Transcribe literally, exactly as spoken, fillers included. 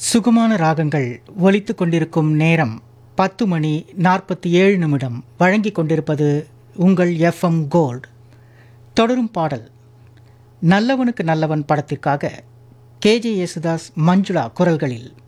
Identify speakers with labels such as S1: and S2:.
S1: சுகமான ராகங்கள் ஒலித்து கொண்டிருக்கும் நேரம் பத்து மணி நாற்பத்தி ஏழு நிமிடம். வழங்கி கொண்டிருப்பது உங்கள் எஃப்எம் கோல்ட். தொடரும் பாடல் நல்லவனுக்கு நல்லவன் படத்திற்காக கேஜே யேசுதாஸ் மஞ்சுளா குரல்களில்